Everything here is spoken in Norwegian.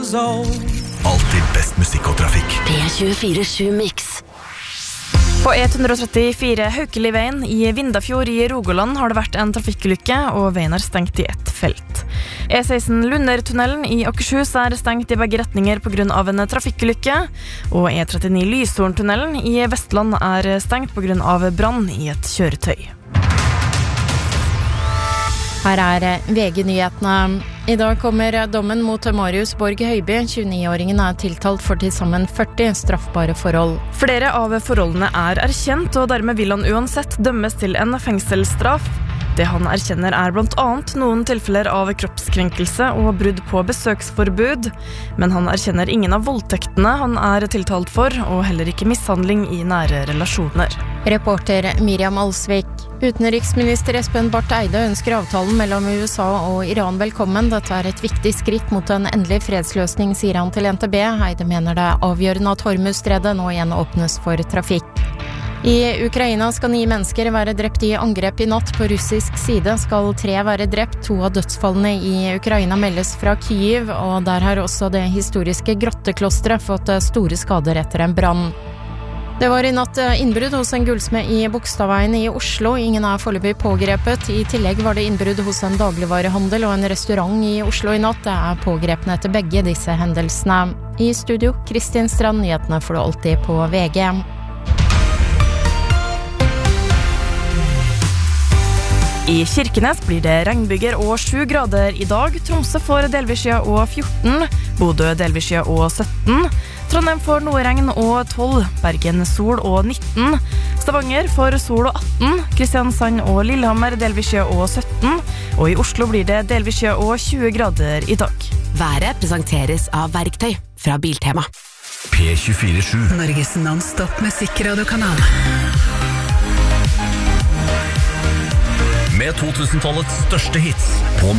years old. Alltid best musikk og trafikk. P24 Mix. På E134 Haukeliveien i Vindafjord i Rogaland har det vært en trafikkulykke, og veien er stengt i ett felt. E16 Lundertunnelen i Akershus er stengt i begge retninger på grunn av en trafikkulykke, og E39 Lyshorntunnelen i Vestland er stengt på grunn av brann i et kjøretøy. Her er VG-nyhetene. I dag kommer dommen mot Marius Borg Høiby. 29-åringen er tiltalt for til sammen 40 straffbare forhold. Flere av forholdene er erkjent, og dermed vil han uansett dømmes til en fengselsstraff. Det han erkjenner er blant annet noen tilfeller av kroppskrenkelse og brudd på besøksforbud, men han erkjenner ingen av voldtektene han er tiltalt for, og heller ikke mishandling i nære relasjoner. Reporter Miriam Alsvik. Utenriksminister Espen Barth Eide ønsker avtalen mellom USA og Iran velkommen. Dette er et viktig skritt mot en endelig fredsløsning, sier han til NTB. Eide mener det er avgjørende at Hormuzstredet nå igjen åpnes for trafikk. I Ukraina skal 9 mennesker være drept i angrep i natt. På russisk side skal 3 være drept. 2 av dødsfallene i Ukraina meldes fra Kyiv, og der har også det historiske grotteklosteret fått store skader etter en brann. Det var i natt innbrudd hos en gullsmed i Bogstadveien i Oslo. Ingen er foreløpig pågrepet. I tillegg var det innbrudd hos en dagligvarehandel og en restaurant i Oslo i natt. Det er pågrepne etter begge disse hendelsene. I studio, Kristin Strand, nyhetene får du alltid på VG. I Kirkenes blir det regnbyger og 7 grader i dag. Tromsø får delvis skya og 14. Bodø delvis skya og 17. Trondheim får noe regn og 12. Bergen sol og 19. Stavanger får sol og 18. Kristiansand og Lillehammer delvis skya og 17. Og i Oslo blir det delvis skya og 20 grader i dag. Været presenteres av Verktøy fra Biltema. P24 Norges non-stop musikkradiokanal. med 2000-tallets største hits på